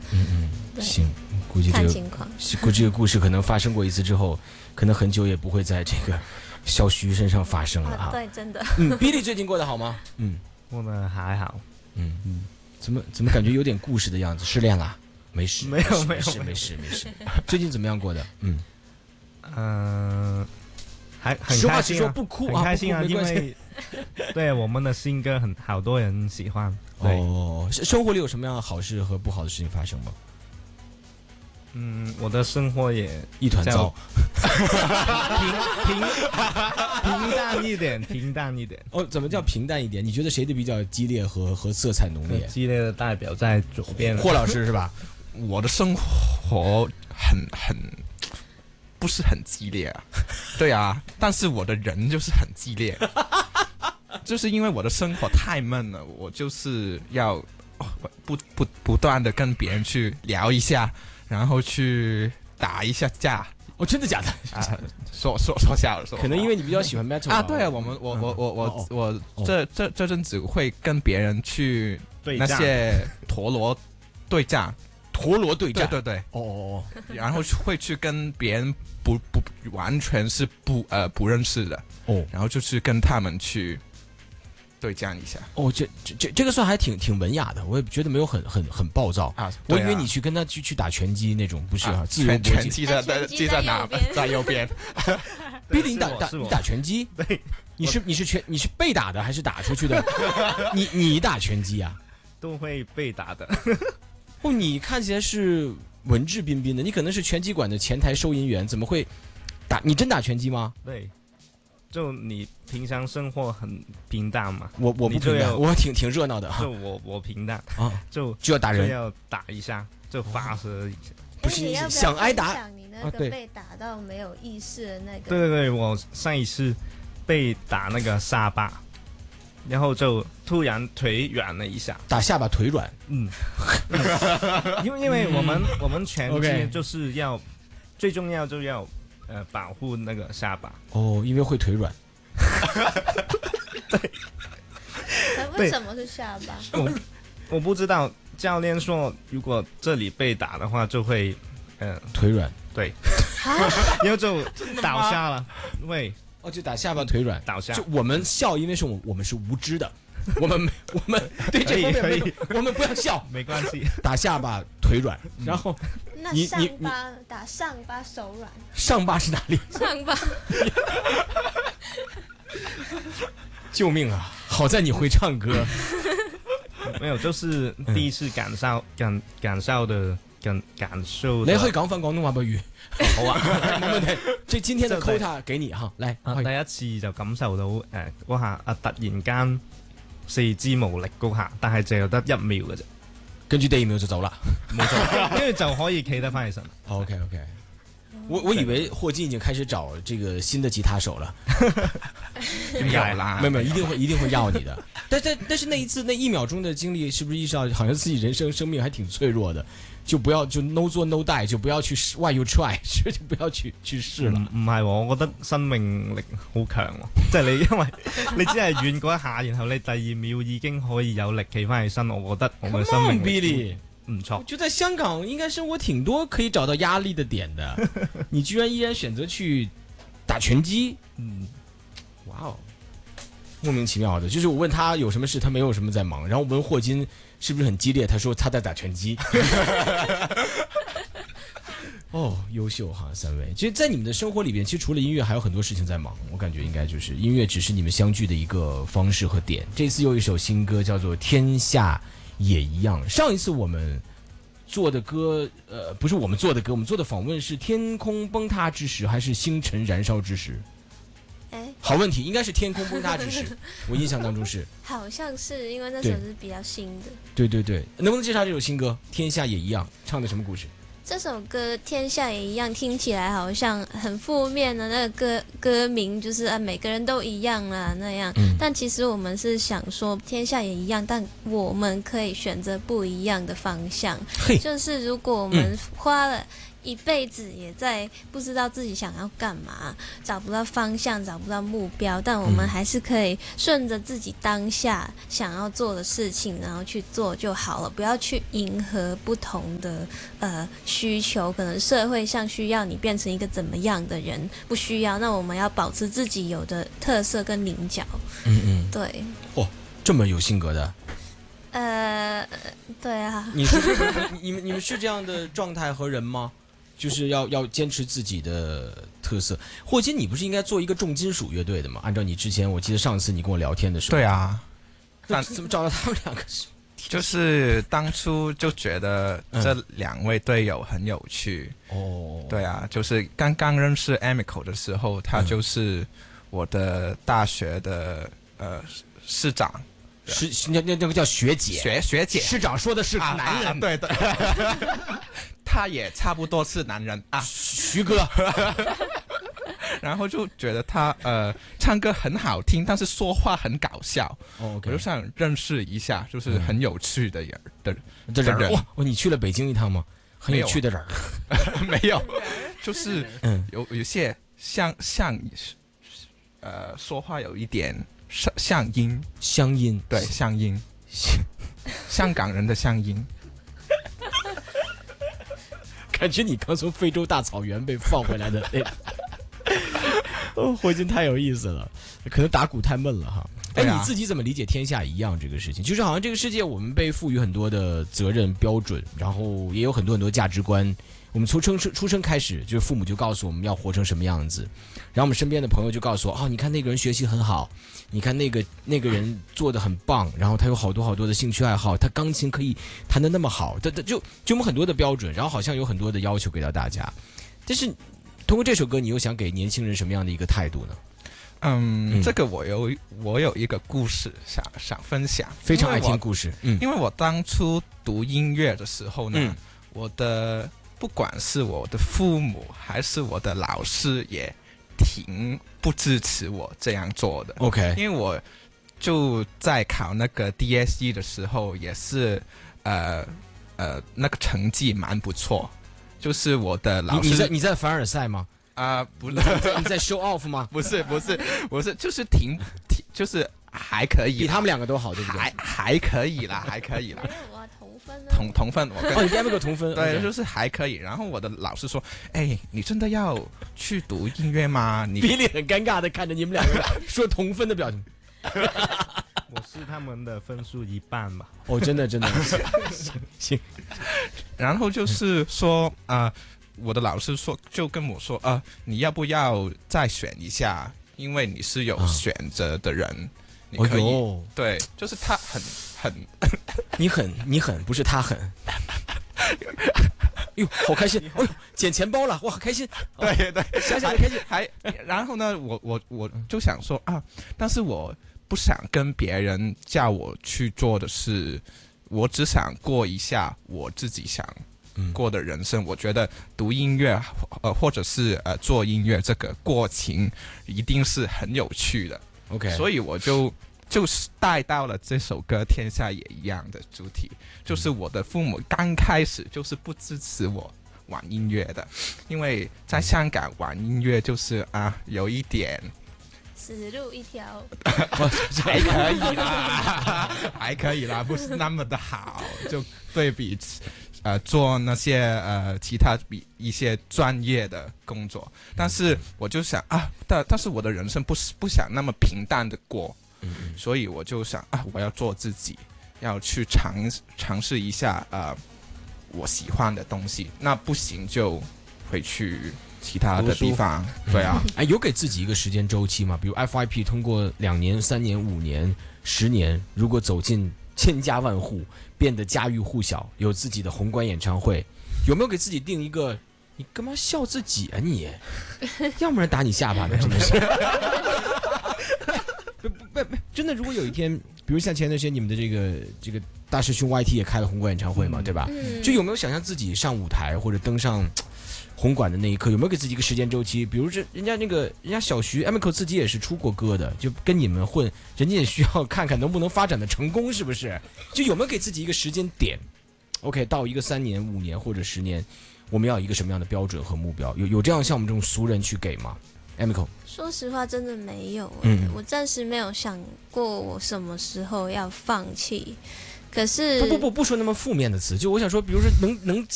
行，估计看情况， 估计这个故事可能发生过一次之后，可能很久也不会在这个小徐身上发生了啊。 对，真的。 Billy 最近过得好吗？ 过得还好。 怎么感觉有点故事的样子？失恋了？没事， 没有。 最近怎么样过的？ 还很实话开心啊， 实说，不哭啊， 很开心啊， 不哭没关系因为对我们的新歌好多人喜欢。对， 生活里有什么样的好事和不好的事情发生吗？ 我的生活也一团糟， 平淡一点，平淡一点。 怎么叫平淡一点？你觉得谁的比较激烈和色彩浓烈？ 激烈的代表在左边， 霍老师是吧？ 我的生活很不是很激烈啊，对啊，但是我的人就是很激烈，就是因为我的生活太闷了，我就是要不断的跟别人去聊一下，然后去打一下架。 真的假的？ 说笑了， 可能因为你比较喜欢 metal 啊。对啊，我这阵子会跟别人去那些陀螺对战。对，然后会去跟别人不完全是不认识的然后就是跟他们去对战一下。 这个算还挺文雅的，我也觉得没有很暴躁啊。 我以为你去跟他去打拳击那种，不是啊？自由搏拳击在哪？在右边。 Billy 你打拳击？ 对， 你是被打的还是打出去的？你打拳击啊？ 都会被打的。 你看起来是文质彬彬的，你可能是拳击馆的前台收银员，怎么会打？你真打拳击吗？ 对，就你平常生活很平淡嘛。 我不平淡，我挺热闹的。 就我平淡啊， 就要打人， 就要打一下，就发射一下。 不是想挨打？ 你那个被打到没有意识的那个？ 对，我上一次被打那个下巴。然后就突然腿软了一下， 打下巴腿软。 因为我们拳击就是要最重要就要保护那个下巴。 因为会腿软。 对。 为什么是下巴？ 我不知道，教练说如果这里被打的话就会腿软。 对。然后就倒下了。喂。 就打下巴腿软倒下。 就我们笑，因为是我们是无知的，我们对这方面我们不要笑， 没关系。 打下巴腿软，然后那上巴打上巴手软。 上巴是哪里？ 上巴。 救命啊！好在你会唱歌。 没有，就是第一次感受的。感受。 你可以講返廣東話不如？好啊，冇問題。即係今天的 quota 給你哈，來。 第一次就感受到嗰下突然間四肢無力嗰下，但係就有得1秒嘅啫。 跟住第2秒就走啦， 冇錯，跟住就可以企得翻起身。 OK。我以為霍金已經開始找這個新的吉他手了。 要啦， 沒有，一定會要你的。但是那一次那1秒鐘的經歷，是不是意識到好像自己人生生命還挺脆弱的？就不要就 no 做 no die，就不要去 why you try， 就不要去試了。 唔係，我覺得生命力好強喎，即係你因為你只係軟嗰一下，然後你第2秒已經可以有力企翻起身，我覺得我嘅生命力唔錯。 就在香港應該生活挺多可以找到壓力的點的，你居然依然選擇去打拳擊，哇哦，莫名其妙的。就是我問他有什麼事，他沒有什麼在忙，然後我問霍金是不是很激烈，他說他在打拳擊。優秀哈，3位。其實，在你們的生活裏邊，其實除了音樂，還有很多事情在忙。我感覺應該就是音樂只是你們相聚的一個方式和點。這次又一首新歌叫做《天下也一樣》。上一次我們做的歌，不是我們做的歌，我們做的訪問是天空崩塌之時，還是星辰燃燒之時？好問題，應該是天空崩塌之時。我印象當中是， 好像是因為那首是比較新的。 對，能不能介紹這首新歌《天下也一樣》唱的什麼故事？ 這首歌《天下也一樣》聽起來好像很負面的那個歌名，就是每個人都一樣啦那樣。但其實我們是想說天下也一樣，但我們可以選擇不一樣的方向。就是如果我們花了一辈子也在不知道自己想要干嘛，找不到方向，找不到目标，但我们还是可以顺着自己当下想要做的事情，然后去做就好了，不要去迎合不同的需求，可能社会上需要你变成一个怎么样的人，不需要，那我们要保持自己有的特色跟棱角。对。 这么有性格的。 对啊。 你们是这样的状态和人吗？就是要坚持自己的特色。霍金，你不是应该做一个重金属乐队的吗？按照你之前，我记得上次你跟我聊天的时候。 对啊。 但怎么找到他们两个？ 就是当初就觉得这2位队友很有趣。对啊，就是刚刚认识 Amico 的时候，他就是我的大学的师长。 那个叫学姐， 学姐， 师长说的是男人， 对，他也差不多是男人啊， 徐哥。 然后就觉得他唱歌很好听，但是说话很搞笑。我就想认识一下，就是很有趣的人。 哇，你去了北京一趟吗？很有趣的人。 没有，就是有些像说话有一点。乡音，对，乡音，香港人的乡音。 感觉你刚从非洲大草原被放回来的那种。霍金太有意思了，可能打鼓太闷了哈。你自己怎么理解天下一样这个事情？就是好像这个世界我们被赋予很多的责任标准，然后也有很多价值观。我们从出生开始，就是父母就告诉我们要活成什么样子，然后我们身边的朋友就告诉我，你看那个人学习很好，你看那个人做得很棒，然后他有好多的兴趣爱好，他钢琴可以弹得那么好，就我们很多的标准，然后好像有很多的要求给到大家。但是通过这首歌，你又想给年轻人什么样的一个态度呢？ 这个我有一个故事想分享， 非常爱听故事。 因为我当初读音乐的时候呢，我的不管是我的父母还是我的老师也挺不支持我这样做的。 OK， 因为我就在考那个 DSE 的时候，也是那个成绩蛮不错，就是我的老师。 你在凡尔赛吗？ 不是， 你在 show off 吗？ 不是，就是就是还可以， 比他们两个都好，对不对？ 还可以啦。同分，我跟你Amico同分， 对，就是还可以。然后我的老师说：“你真的要去读音乐吗？” 比利很尴尬的看着你们两个说同分的表情。 我是他们的分数一半吧。 真的行。 然后就是说我的老师就跟我说你要不要再选一下？因为你是有选择的人，你可以。对，就是他很。 你狠，不是他狠。哟，好开心！哎呦，捡钱包了，哇，好开心！ 对， 想想就开心。 然后呢，我就想说但是我不想跟别人叫我去做的事，我只想过一下我自己想过的人生。我觉得读音乐或者是做音乐这个过程一定是很有趣的。 OK， 所以我就是带到了这首歌《天下也一样》的主题，就是我的父母刚开始就是不支持我玩音乐的，因为在香港玩音乐就是有一点死路一条。 还可以啦，不是那么的好，就对比做那些其他一些专业的工作。但是我就想但是我的人生不想那么平淡的过。所以我就想我要做自己，要去尝试一下我喜欢的东西。那不行就回去其他的地方。对啊， 有给自己一个时间周期吗？比如 FYP 通过2年、3年、5年、10年，如果走进千家万户，变得家喻户晓，有自己的宏观演唱会，有没有给自己定一个？你干嘛笑自己啊你？要不然打你下巴呢？真的是。不，真的，如果有一天，比如像前段时间你们的这个大师兄 YT 也开了红馆演唱会嘛，对吧？就有没有想象自己上舞台或者登上红馆的那一刻，有没有给自己一个时间周期？比如人家小徐 Amico 自己也是出过歌的，就跟你们混，人家也需要看看能不能发展的成功，是不是？就有没有给自己一个时间点 ？OK， 到一个3年、5年或者10年， 我们要有一个什么样的标准和目标？有这样像我们这种俗人去给吗 ？Amico， 说实话，真的没有、我暂时没有想过我什么时候要放弃。可是不说那么负面的词，就我想说，比如说能